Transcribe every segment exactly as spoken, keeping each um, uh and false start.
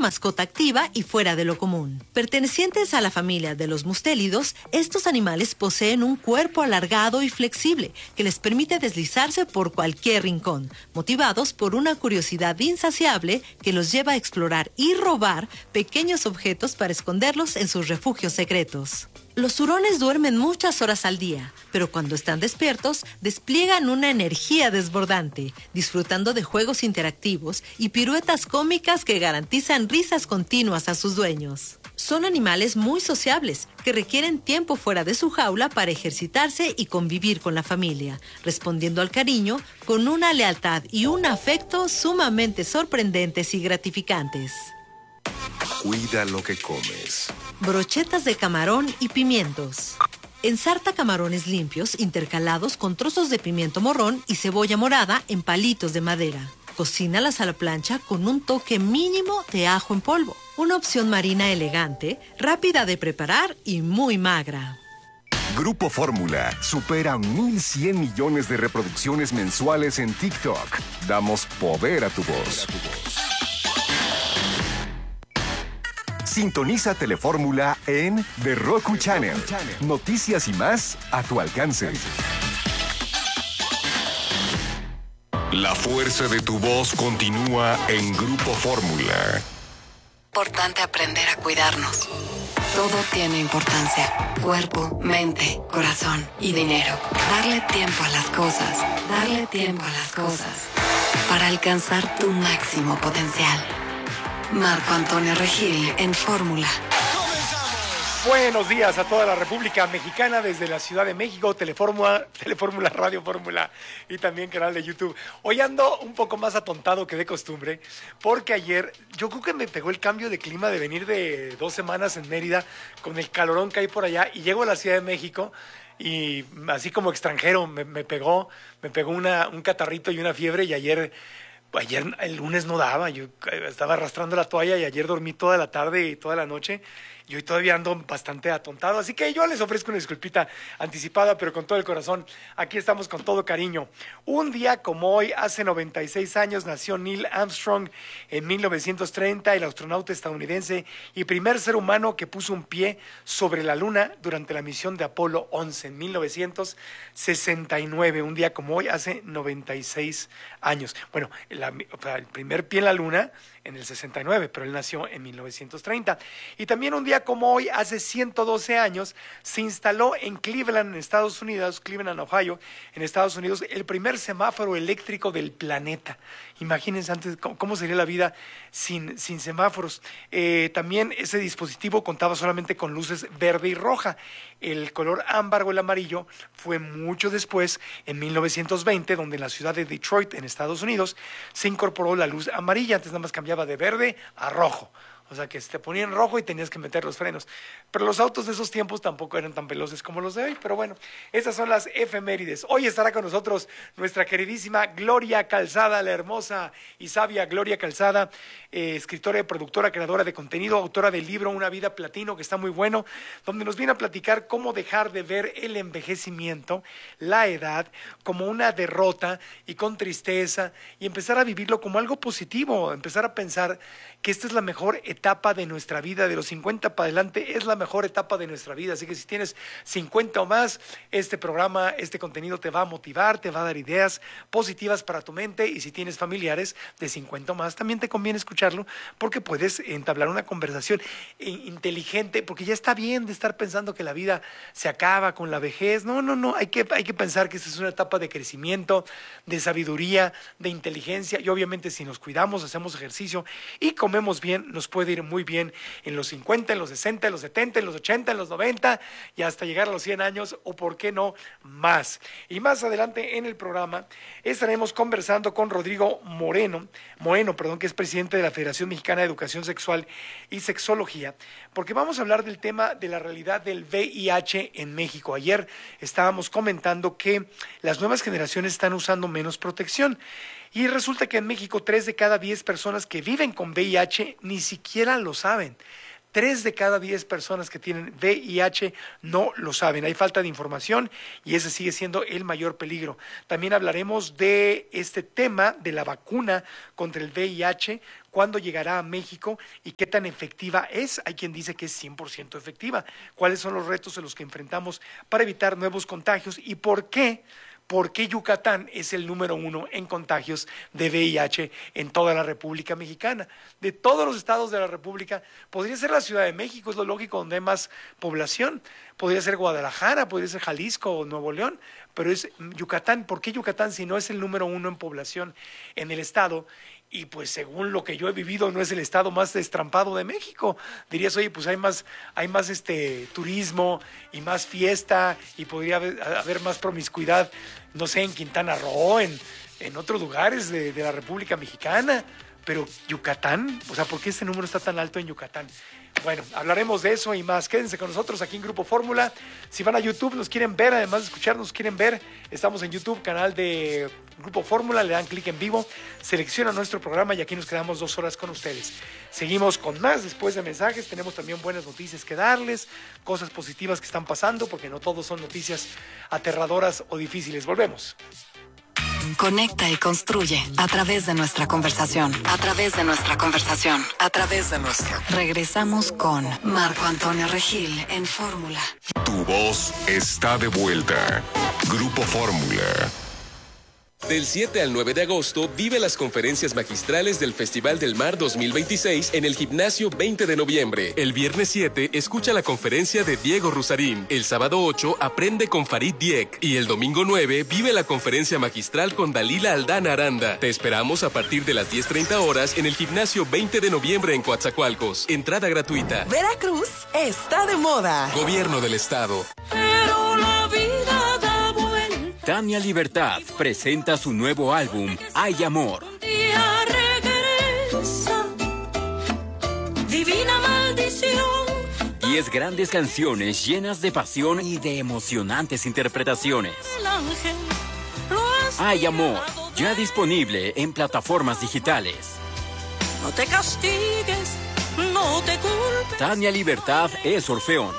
mascota activa y fuera de lo común. Pertenecientes a la familia de los mustélidos, estos animales poseen un cuerpo alargado y flexible que les permite deslizarse por cualquier rincón, motivados por una curiosidad insaciable que los lleva a explorar y robar pequeños objetos para esconderlos en sus refugios secretos. Los hurones duermen muchas horas al día, pero cuando están despiertos, despliegan una energía desbordante, disfrutando de juegos interactivos y piruetas cómicas que garantizan risas continuas a sus dueños. Son animales muy sociables, que requieren tiempo fuera de su jaula para ejercitarse y convivir con la familia, respondiendo al cariño con una lealtad y un afecto sumamente sorprendentes y gratificantes. Cuida lo que comes. Brochetas de camarón y pimientos. Ensarta camarones limpios intercalados con trozos de pimiento morrón y cebolla morada en palitos de madera. Cocínalas a la plancha con un toque mínimo de ajo en polvo. Una opción marina elegante, rápida de preparar y muy magra. Grupo Fórmula supera mil cien millones de reproducciones mensuales en TikTok. Damos poder a tu voz. Sintoniza Telefórmula en The Roku Channel. Noticias y más a tu alcance. La fuerza de tu voz continúa en Grupo Fórmula. Importante aprender a cuidarnos. Todo tiene importancia. Cuerpo, mente, corazón y dinero. Darle tiempo a las cosas. Darle tiempo a las cosas. Para alcanzar tu máximo potencial. Marco Antonio Regil en Fórmula. Buenos días a toda la República Mexicana desde la Ciudad de México, Telefórmula, Telefórmula Radio Fórmula y también canal de YouTube. Hoy ando un poco más atontado que de costumbre porque ayer yo creo que me pegó el cambio de clima de venir de dos semanas en Mérida con el calorón que hay por allá y llego a la Ciudad de México y así como extranjero me, me pegó, me pegó una, un catarrito y una fiebre y ayer... Ayer, el lunes no daba, yo estaba arrastrando la toalla y ayer dormí toda la tarde y toda la noche y hoy todavía ando bastante atontado, así que yo les ofrezco una disculpita anticipada, pero con todo el corazón, aquí estamos con todo cariño. Un día como hoy, hace noventa y seis años, nació Neil Armstrong en mil novecientos treinta, el astronauta estadounidense y primer ser humano que puso un pie sobre la luna durante la misión de Apolo once en mil novecientos sesenta y nueve, un día como hoy, hace noventa y seis años. Bueno, la, o sea, el primer pie en la luna en el sesenta y nueve, pero él nació en mil novecientos treinta. Y también un día como hoy, hace ciento doce años, se instaló en Cleveland, en Estados Unidos, Cleveland, Ohio, en Estados Unidos, el primer semáforo eléctrico del planeta. Imagínense antes cómo sería la vida sin, sin semáforos. Eh, también ese dispositivo contaba solamente con luces verde y roja. El color ámbar o el amarillo fue mucho después, en mil novecientos veinte, donde en la ciudad de Detroit, en Estados Unidos, se incorporó la luz amarilla. Antes nada más cambiaba de verde a rojo. O sea, que se te ponía en rojo y tenías que meter los frenos. Pero los autos de esos tiempos tampoco eran tan veloces como los de hoy. Pero bueno, esas son las efemérides. Hoy estará con nosotros nuestra queridísima Gloria Calzada, la hermosa y sabia Gloria Calzada, eh, escritora y productora, creadora de contenido, autora del libro Una vida platino, que está muy bueno, donde nos viene a platicar cómo dejar de ver el envejecimiento, la edad, como una derrota y con tristeza, y empezar a vivirlo como algo positivo, empezar a pensar que esta es la mejor etapa de nuestra vida, de los cincuenta para adelante es la mejor etapa de nuestra vida, así que si tienes cincuenta o más, este programa, este contenido te va a motivar, te va a dar ideas positivas para tu mente, y si tienes familiares de cincuenta o más, también te conviene escucharlo, porque puedes entablar una conversación inteligente, porque ya está bien de estar pensando que la vida se acaba con la vejez. No, no, no, hay que, hay que pensar que esta es una etapa de crecimiento, de sabiduría, de inteligencia, y obviamente si nos cuidamos, hacemos ejercicio y comemos bien, nos puede ir muy bien en los cincuenta, en los sesenta, en los setenta, en los ochenta, en los noventa y hasta llegar a los cien años, o por qué no más. Y más adelante en el programa estaremos conversando con Rodrigo Moreno, Moreno, perdón, que es presidente de la Federación Mexicana de Educación Sexual y Sexología, porque vamos a hablar del tema de la realidad del V I H en México. Ayer estábamos comentando que las nuevas generaciones están usando menos protección. Y resulta que en México tres de cada diez personas que viven con V I H ni siquiera lo saben. Tres de cada diez personas que tienen V I H no lo saben. Hay falta de información y ese sigue siendo el mayor peligro. También hablaremos de este tema de la vacuna contra el V I H, cuándo llegará a México y qué tan efectiva es. Hay quien dice que es cien por ciento efectiva. ¿Cuáles son los retos a los que enfrentamos para evitar nuevos contagios y por qué? ¿Por qué Yucatán es el número uno en contagios de V I H en toda la República Mexicana? De todos los estados de la República, podría ser la Ciudad de México, es lo lógico, donde hay más población. Podría ser Guadalajara, podría ser Jalisco o Nuevo León, pero es Yucatán. ¿Por qué Yucatán si no es el número uno en población en el estado? Y pues según lo que yo he vivido, no es el estado más destrampado de México. Dirías, oye, pues hay más, hay más este turismo y más fiesta y podría haber, haber más promiscuidad, no sé, en Quintana Roo, en, en otros lugares de, de la República Mexicana. Pero Yucatán, o sea, ¿por qué este número está tan alto en Yucatán? Bueno, hablaremos de eso y más. Quédense con nosotros aquí en Grupo Fórmula. Si van a YouTube, nos quieren ver, además de escucharnos, quieren ver, estamos en YouTube, canal de Grupo Fórmula, le dan clic en vivo, seleccionan nuestro programa y aquí nos quedamos dos horas con ustedes. Seguimos con más después de mensajes, tenemos también buenas noticias que darles, cosas positivas que están pasando, porque no todos son noticias aterradoras o difíciles. Volvemos. Conecta y construye a través de nuestra conversación, a través de nuestra conversación, a través de nuestra. Regresamos con Marco Antonio Regil en Fórmula. Tu voz está de vuelta. Grupo Fórmula. Del siete al nueve de agosto, vive las conferencias magistrales del Festival del Mar dos mil veintiséis en el Gimnasio veinte de noviembre. El viernes siete, escucha la conferencia de Diego Rusarín. El sábado ocho, aprende con Farid Dieck. Y el domingo nueve, vive la conferencia magistral con Dalila Aldana Aranda. Te esperamos a partir de las diez treinta horas en el Gimnasio veinte de noviembre en Coatzacoalcos. Entrada gratuita. Veracruz está de moda. Gobierno del Estado. Pero la vida da vuelta. Tania Libertad presenta su nuevo álbum, Hay Amor. Día regresa, divina maldición. Diez grandes canciones llenas de pasión y de emocionantes interpretaciones. El ángel lo has Hay Amor, tirado ya de- disponible en plataformas digitales. No te castigues, no te culpes. Tania Libertad es Orfeón.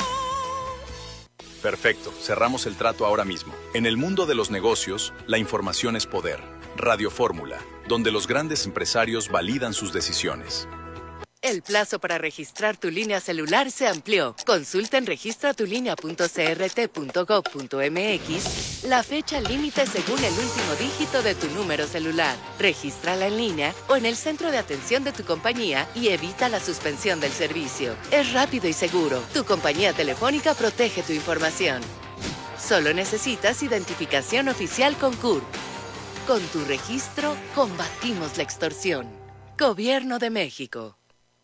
Perfecto, cerramos el trato ahora mismo. En el mundo de los negocios, la información es poder. Radio Fórmula, donde los grandes empresarios validan sus decisiones. El plazo para registrar tu línea celular se amplió. Consulta en registra tu línea punto c r t punto gov punto m x la fecha límite según el último dígito de tu número celular. Regístrala en línea o en el centro de atención de tu compañía y evita la suspensión del servicio. Es rápido y seguro. Tu compañía telefónica protege tu información. Solo necesitas identificación oficial con C U R P. Con tu registro, combatimos la extorsión. Gobierno de México.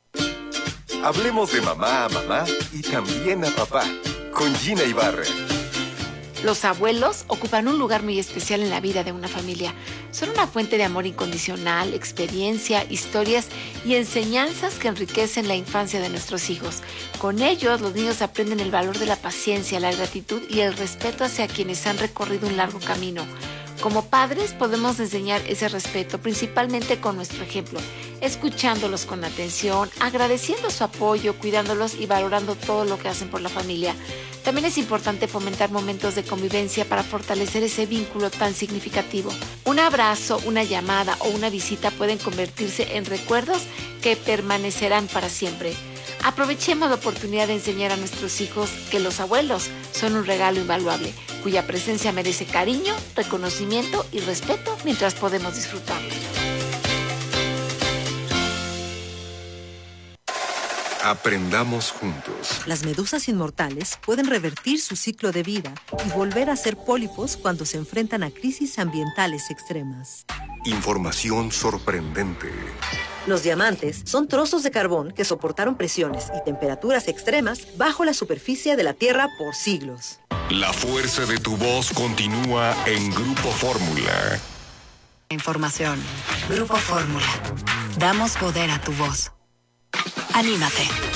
Hablemos de mamá a mamá y también a papá, con Gina Ibarra. Los abuelos ocupan un lugar muy especial en la vida de una familia. Son una fuente de amor incondicional, experiencia, historias y enseñanzas que enriquecen la infancia de nuestros hijos. Con ellos, los niños aprenden el valor de la paciencia, la gratitud y el respeto hacia quienes han recorrido un largo camino. Como padres podemos enseñar ese respeto principalmente con nuestro ejemplo, escuchándolos con atención, agradeciendo su apoyo, cuidándolos y valorando todo lo que hacen por la familia. También es importante fomentar momentos de convivencia para fortalecer ese vínculo tan significativo. Un abrazo, una llamada o una visita pueden convertirse en recuerdos que permanecerán para siempre. Aprovechemos la oportunidad de enseñar a nuestros hijos que los abuelos son un regalo invaluable, cuya presencia merece cariño, reconocimiento y respeto mientras podemos disfrutarlo. Aprendamos juntos. Las medusas inmortales pueden revertir su ciclo de vida y volver a ser pólipos cuando se enfrentan a crisis ambientales extremas. Información sorprendente. Los diamantes son trozos de carbón que soportaron presiones y temperaturas extremas bajo la superficie de la Tierra por siglos. La fuerza de tu voz continúa en Grupo Fórmula. Información. Grupo Fórmula. Damos poder a tu voz. Anímate.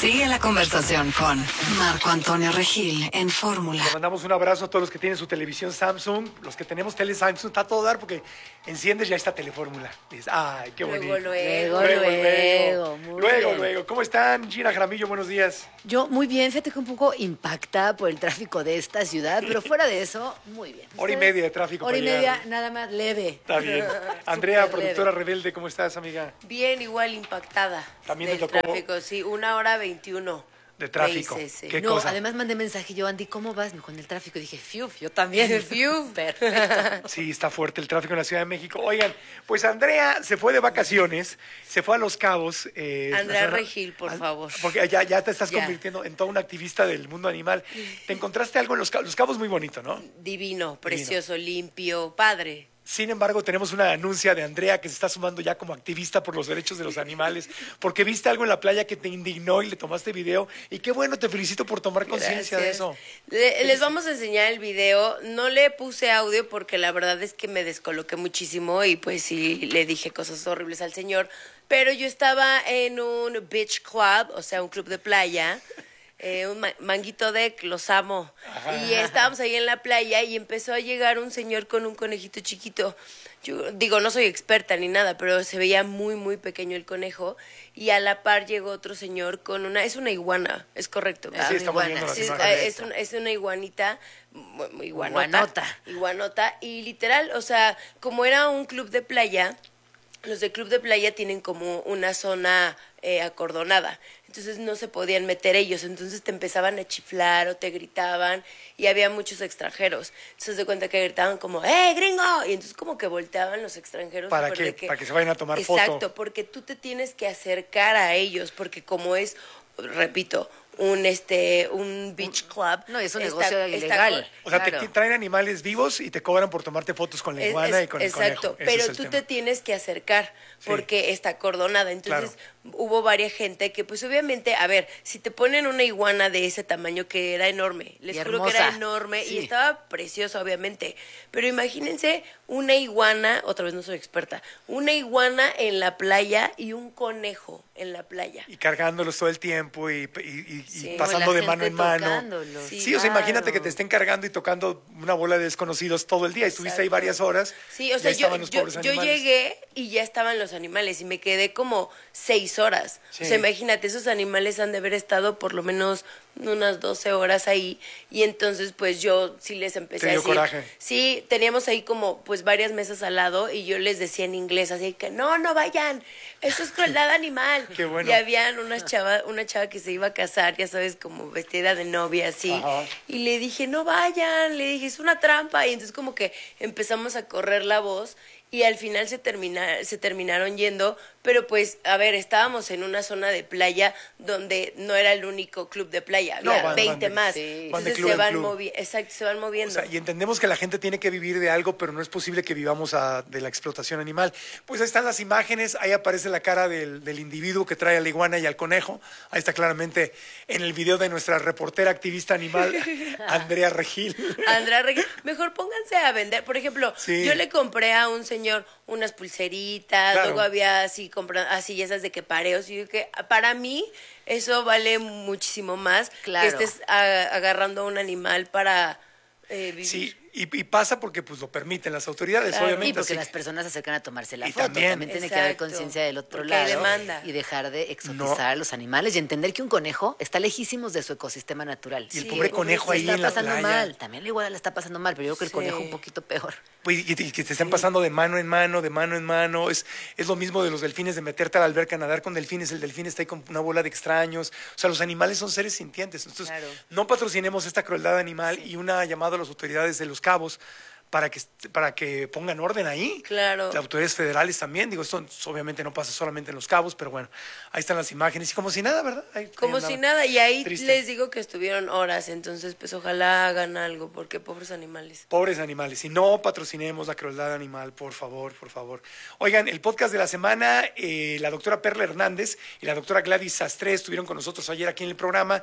Sigue la conversación con Marco Antonio Regil en Fórmula. Le mandamos un abrazo a todos los que tienen su televisión Samsung, los que tenemos tele Samsung, está a todo dar porque enciendes ya está Telefórmula. Dices, ay, qué bonito. Luego, luego, luego, luego, muy luego, bien. luego. ¿Cómo están? Gina Jaramillo, buenos días. Yo muy bien, fíjate que un poco impactada por el tráfico de esta ciudad, pero fuera de eso, muy bien. Hora y ¿Ustedes? media de tráfico. Hora y para media, llegar. nada más leve. Está bien. Andrea, Súper productora leve. rebelde, ¿cómo estás, amiga? Bien, igual impactada. También del te tocó tráfico, sí, una hora veintiuno. de tráfico. Sí, sí, sí. ¿Qué No, cosa? además mandé mensaje yo, Andy, ¿cómo vas? Me dijo, en el tráfico. Dije, fiu, yo también. Fiu. Perfecto. Sí, está fuerte el tráfico en la Ciudad de México. Oigan, pues Andrea se fue de vacaciones, se fue a Los Cabos. Eh, Andrea o sea, Regil, por an- favor. Porque ya, ya te estás Ya. convirtiendo en toda una activista del mundo animal. ¿Te encontraste algo en Los Cabos? Los Cabos muy bonito, ¿no? Divino, precioso, limpio, padre. Sin embargo, tenemos una anuncia de Andrea que se está sumando ya como activista por los derechos de los animales, porque viste algo en la playa que te indignó y le tomaste video. Y qué bueno, te felicito por tomar conciencia de Gracias. eso. Le- les vamos a enseñar el video. No le puse audio porque la verdad es que me descoloqué muchísimo y pues sí le dije cosas horribles al señor. Pero yo estaba en un beach club, o sea, un club de playa. Eh, un ma- manguito deck, los amo. Y estábamos ahí en la playa y empezó a llegar un señor con un conejito chiquito. Yo digo, no soy experta ni nada, pero se veía muy, muy pequeño el conejo. Y a la par llegó otro señor con una, es una iguana, es correcto. ¿verdad? Sí, estamos Iguana. viendo las Sí, es, imágenes. es un- es una iguanita, mu- mu- iguanota, Iguanota. iguanota. Y literal, o sea, como era un club de playa, los de club de playa tienen como una zona eh, acordonada. Entonces no se podían meter ellos. Entonces te empezaban a chiflar o te gritaban y había muchos extranjeros. Entonces de cuenta que gritaban como, ¡eh, gringo! Y entonces como que volteaban los extranjeros. ¿Para súper qué? de que- Para que se vayan a tomar foto. Exacto, porque tú te tienes que acercar a ellos, porque como es, repito, un este un beach club. No, es un está- negocio está ilegal. O sea, Claro. te traen animales vivos y te cobran por tomarte fotos con la Es- iguana es- y con el exacto, conejo. Ese pero es el tú tema. te tienes que acercar porque está acordonada. Entonces hubo varias gente que pues obviamente, a ver, si te ponen una iguana de ese tamaño que era enorme, les Y juro que era hermosa. enorme Sí. y estaba preciosa obviamente, pero imagínense una iguana, otra vez no soy experta, una iguana en la playa y un conejo en la playa. Y cargándolos todo el tiempo y, y- y- y Sí. pasando Como la de mano gente en mano. tocándolos. Sí, Sí, o sea, claro. imagínate que te estén cargando y tocando una bola de desconocidos todo el día. Estuviste ahí Exacto. varias horas. Sí, o y sea, ahí yo, estaban los yo, pobres yo animales. llegué y ya estaban los animales y me quedé como seis horas. Sí. O sea, imagínate, esos animales han de haber estado por lo menos unas doce horas ahí y entonces pues yo sí les empecé Te a dio decir. coraje. Sí, teníamos ahí como pues varias mesas al lado y yo les decía en inglés así que no, no vayan, eso es crueldad animal. Qué bueno. Y habían una chava, una chava que se iba a casar, ya sabes, como vestida de novia así. Ajá. Y le dije, no vayan, le dije, es una trampa. Y entonces como que empezamos a correr la voz y al final se, termina, se terminaron yendo. Pero pues, a ver, estábamos en una zona de playa donde no era el único club de playa, No, había van- veinte van de- más. sí. van de Entonces club se en van, club. movi exacto, se van O moviendo. sea, y entendemos que la gente tiene que vivir de algo, pero no es posible que vivamos a- de la explotación animal. Pues ahí están las imágenes, ahí aparece la cara del, del individuo que trae a la iguana y al conejo. Ahí está claramente en el video de nuestra reportera activista animal, Andrea Regil. Andrea Regil, mejor pónganse a vender. Por ejemplo, Sí. yo le compré a un señor unas pulseritas, Claro. luego había así, compra- así esas de que pareos. Y yo que para mí eso vale muchísimo más Claro. que estés a- agarrando a un animal para eh, vivir. Sí, y, y pasa porque pues lo permiten las autoridades, Claro. obviamente. Y porque así las que- personas se acercan a tomarse la Y foto. también- También, tiene que haber Exacto, conciencia del otro porque hay lado. demanda. Y dejar de exotizar a los animales y entender que un conejo está lejísimos de su ecosistema natural. Y el Sí, pobre conejo Le ahí está en la pasando playa. mal. También la iguana la está pasando mal, pero yo creo que el Sí. conejo un poquito peor. Pues, y, y que te estén pasando de mano en mano, de mano en mano. Es, es lo mismo de los delfines, de meterte a la alberca a nadar con delfines. El delfín está ahí con una bola de extraños. O sea, los animales son seres sintientes. Entonces, Claro. no patrocinemos esta crueldad animal y una llamada a las autoridades de Los Cabos para que, para que pongan orden ahí. Claro. Las autoridades federales también. Digo, esto obviamente no pasa solamente en Los Cabos, pero bueno, ahí están las imágenes. Y como si nada, ¿verdad? Ahí- ahí Como andaba. si nada, y ahí Triste. les digo que estuvieron horas, entonces pues ojalá hagan algo, porque pobres animales. Pobres animales. Y no patrocinemos la crueldad animal, por favor, por favor. Oigan, el podcast de la semana, eh, la doctora Perla Hernández y la doctora Gladys Sastre estuvieron con nosotros ayer aquí en el programa.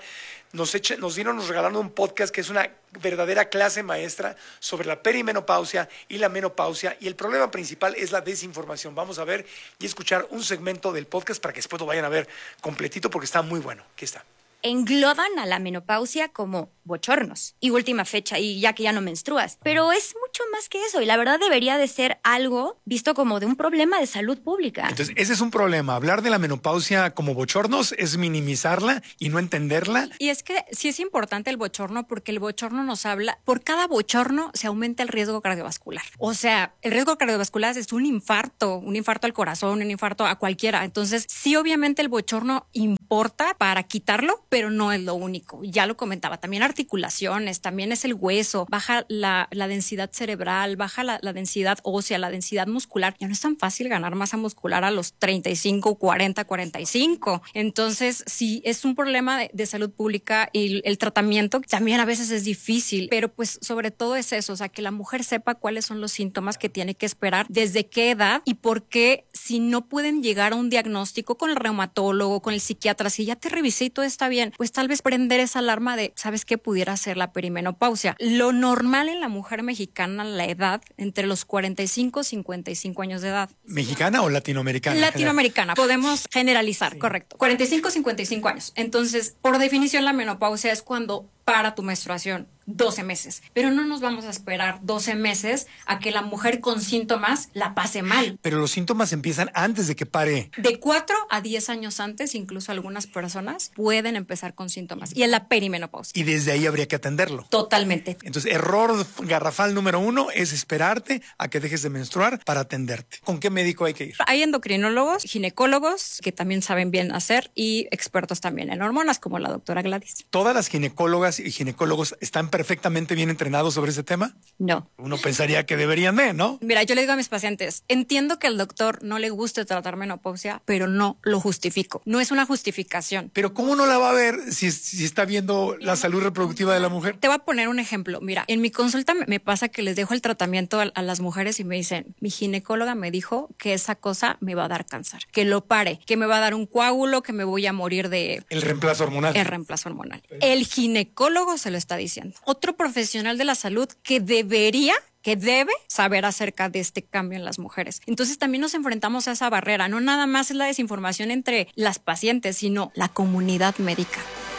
nos, eche, nos dieron, nos regalaron un podcast que es una verdadera clase maestra sobre la perimenopausia y la menopausia, y el problema principal es la desinformación. Vamos a ver y escuchar un segmento del podcast para que después lo vayan a ver completito porque está muy bueno. Aquí está. Engloban a la menopausia como bochornos y última fecha y ya que ya no menstruas. Pero es mucho más que eso y la verdad debería de ser algo visto como de un problema de salud pública. Entonces, ese es un problema. Hablar de la menopausia como bochornos es minimizarla y no entenderla. Y es que sí es importante el bochorno porque el bochorno nos habla, por cada bochorno se aumenta el riesgo cardiovascular. O sea, el riesgo cardiovascular es un infarto, un infarto al corazón, un infarto a cualquiera. Entonces, sí, obviamente el bochorno importa para quitarlo, pero no es lo único. Ya lo comentaba, también articulaciones, también es el hueso, baja la, la densidad cerebral, baja la, la densidad ósea, la densidad muscular. Ya no es tan fácil ganar masa muscular a los treinta y cinco, cuarenta, cuarenta y cinco. Entonces, sí, es un problema de, de salud pública y el tratamiento también a veces es difícil, pero pues sobre todo es eso, o sea, que la mujer sepa cuáles son los síntomas que tiene que esperar, desde qué edad y por qué si no pueden llegar a un diagnóstico con el reumatólogo, con el psiquiatra, si ya te revisé y todo está bien, pues tal vez prender esa alarma de, ¿sabes qué? Pudiera ser la perimenopausia. Lo normal en la mujer mexicana, la edad, entre los cuarenta y cinco y cincuenta y cinco años de edad. ¿Mexicana o latinoamericana? Latinoamericana. Podemos generalizar, sí. Correcto. cuarenta y cinco a cincuenta y cinco años. Entonces, por definición, la menopausia es cuando para tu menstruación doce meses. Pero no nos vamos a esperar doce meses a que la mujer con síntomas la pase mal. Pero los síntomas empiezan antes de que pare. De cuatro a diez años antes, incluso algunas personas pueden empezar con síntomas. Y es la perimenopausia. Y desde ahí habría que atenderlo. Totalmente. Entonces, error garrafal número uno es esperarte a que dejes de menstruar para atenderte. ¿Con qué médico hay que ir? Hay endocrinólogos, ginecólogos, que también saben bien hacer, y expertos también en hormonas, como la doctora Gladys. ¿Todas las ginecólogas y ginecólogos están perfectamente bien entrenados sobre ese tema? No. Uno pensaría que deberían de, ¿no? Mira, yo le digo a mis pacientes, entiendo que al doctor no le guste tratar menopausia, pero no lo justifico. No es una justificación. Pero ¿cómo no la va a ver si, si está viendo la salud reproductiva de la mujer? Te voy a poner un ejemplo. Mira, en mi consulta me pasa que les dejo el tratamiento a, a las mujeres y me dicen, mi ginecóloga me dijo que esa cosa me va a dar cáncer, que lo pare, que me va a dar un coágulo, que me voy a morir de... El reemplazo hormonal. El reemplazo hormonal. El ginecólogo se lo está diciendo. Otro profesional de la salud que debería, que debe saber acerca de este cambio en las mujeres. Entonces también nos enfrentamos a esa barrera. No nada más es la desinformación entre las pacientes, sino la comunidad médica.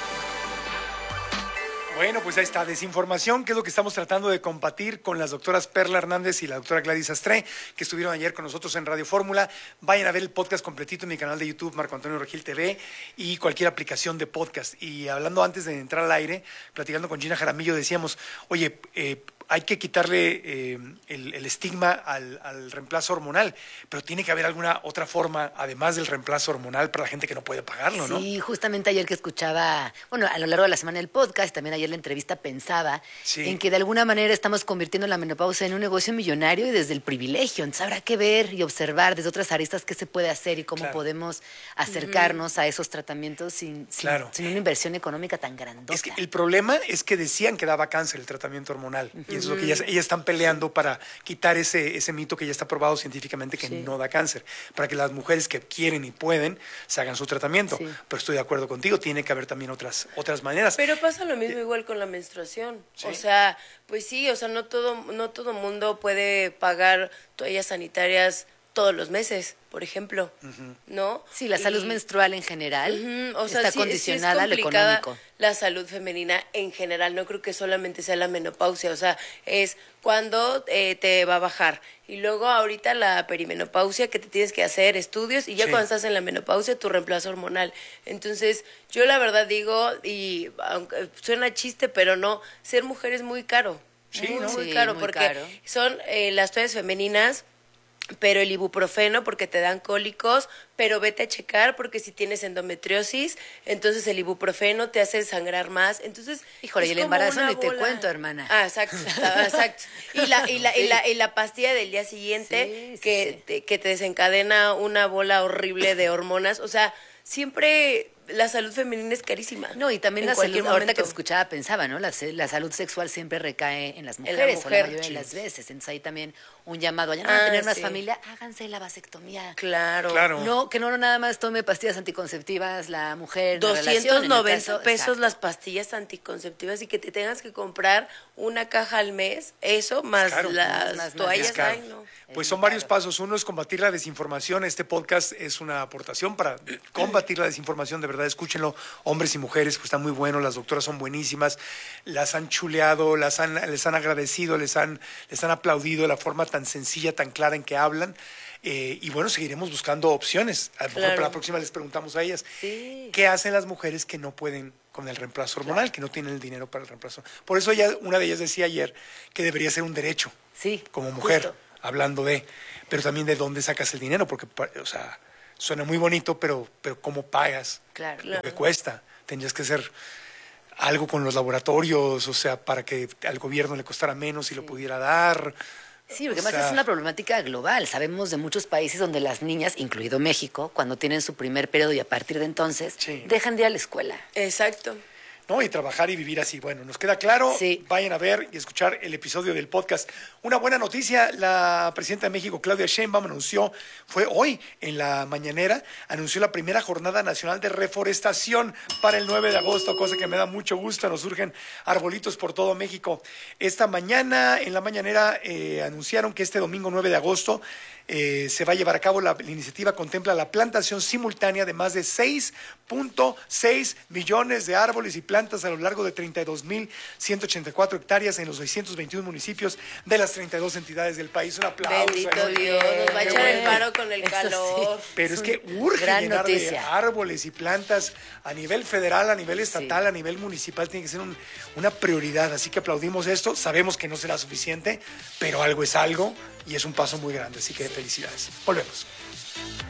Bueno, pues ahí está, desinformación, que es lo que estamos tratando de combatir con las doctoras Perla Hernández y la doctora Gladys Astré, que estuvieron ayer con nosotros en Radio Fórmula. Vayan a ver el podcast completito en mi canal de YouTube, Marco Antonio Regil T V, y cualquier aplicación de podcast. Y hablando antes de entrar al aire, platicando con Gina Jaramillo, decíamos, oye, eh, hay que quitarle eh, el, el estigma al, al reemplazo hormonal, pero tiene que haber alguna otra forma, además del reemplazo hormonal, para la gente que no puede pagarlo, ¿no? Sí, justamente ayer que escuchaba, bueno, a lo largo de la semana el podcast, también ayer la entrevista pensaba sí. en que de alguna manera estamos convirtiendo la menopausia en un negocio millonario y desde el privilegio. Entonces habrá que ver y observar desde otras aristas qué se puede hacer y cómo claro. podemos acercarnos uh-huh. a esos tratamientos sin, sin, claro. sin una inversión económica tan grandota. Es que el problema es que decían que daba cáncer el tratamiento hormonal. Uh-huh. Y eso es lo que ellas, ellas están peleando para quitar ese, ese mito que ya está probado científicamente que sí. no da cáncer, para que las mujeres que quieren y pueden se hagan su tratamiento. Sí. Pero estoy de acuerdo contigo, tiene que haber también otras, otras maneras. Pero pasa lo mismo eh, igual con la menstruación. ¿Sí? O sea, pues sí, o sea, no todo, no todo mundo puede pagar toallas sanitarias todos los meses, por ejemplo, uh-huh. ¿no? Sí, la salud y, menstrual en general uh-huh. o sea, está sí, condicionada sí es a lo económico. La salud femenina en general, no creo que solamente sea la menopausia, o sea, es cuando eh, te va a bajar. Y luego ahorita la perimenopausia, que te tienes que hacer estudios, y ya sí. cuando estás en la menopausia, tu reemplazo hormonal. Entonces, yo la verdad digo, y aunque suena chiste, pero no, ser mujer es muy caro. Sí, muy, ¿no? muy sí, caro, muy porque caro. son eh, las toallas femeninas, pero el ibuprofeno porque te dan cólicos, pero vete a checar porque si tienes endometriosis, entonces el ibuprofeno te hace sangrar más. Entonces, híjole, y el embarazo ni te cuento, hermana. Ah, exacto, exacto. Y la, y la, sí. y la, y la pastilla del día siguiente sí, sí, que, sí. Te, que te desencadena una bola horrible de hormonas. O sea, siempre la salud femenina es carísima. No, y también en la salud, cualquier ahorita momento. que te escuchaba, pensaba, ¿no? La, la salud sexual siempre recae en las En la mujeres, o la mujer, mayoría sí. de las veces. Entonces ahí también un llamado, ya no Ah, van a tener más sí. familia, háganse la vasectomía. Claro. Claro. No, que no nada más tome pastillas anticonceptivas la mujer. en la relación, doscientos en el noventa caso- pesos exacto. las pastillas anticonceptivas y que te tengas que comprar una caja al mes, eso más caro. las Más, más, más. toallas. Es caro. Ay, no. Pues son varios pasos. Uno es combatir la desinformación. Este podcast es una aportación para combatir la desinformación. De verdad, escúchenlo, hombres y mujeres, pues está muy bueno. Las doctoras son buenísimas. Las han chuleado, las han, les han agradecido, les han, les han aplaudido de la forma tan sencilla, tan clara en que hablan. Eh, y bueno, seguiremos buscando opciones. A lo mejor Claro. para la próxima les preguntamos a ellas. Sí. ¿Qué hacen las mujeres que no pueden con el reemplazo hormonal, que no tienen el dinero para el reemplazo? Por eso ella, una de ellas decía ayer que debería ser un derecho Sí, como mujer, justo. hablando de, pero también de dónde sacas el dinero, porque, o sea, suena muy bonito, pero, pero ¿cómo pagas Claro. lo que cuesta? Tendrías que hacer algo con los laboratorios, o sea, para que al gobierno le costara menos y lo pudiera dar. Sí, porque O además sea, es una problemática global. Sabemos de muchos países donde las niñas, incluido México, cuando tienen su primer periodo y a partir de entonces, Sí. dejan de ir a la escuela. Exacto. ¿no? Y trabajar y vivir así. Bueno, nos queda claro. Sí. Vayan a ver y escuchar el episodio del podcast. Una buena noticia, la presidenta de México, Claudia Sheinbaum, anunció, fue hoy en la mañanera, anunció la primera jornada nacional de reforestación para el nueve de agosto, cosa que me da mucho gusto. Nos surgen arbolitos por todo México. Esta mañana, en la mañanera, eh, anunciaron que este domingo nueve de agosto Eh, se va a llevar a cabo la, la iniciativa, contempla la plantación simultánea de más de seis punto seis millones de árboles y plantas a lo largo de treinta y dos mil ciento ochenta y cuatro hectáreas en los seiscientos veintiuno municipios de las treinta y dos entidades del país. Un aplauso. Bendito ¿eh? Dios, nos va a Qué echar el bueno. paro con el Eso calor. sí. Pero es que urge Gran llenar de noticia. árboles y plantas a nivel federal, a nivel estatal, a nivel municipal. Tiene que ser un- una prioridad. Así que aplaudimos esto. Sabemos que no será suficiente, pero algo es algo y es un paso muy grande. Así que felicidades. Volvemos.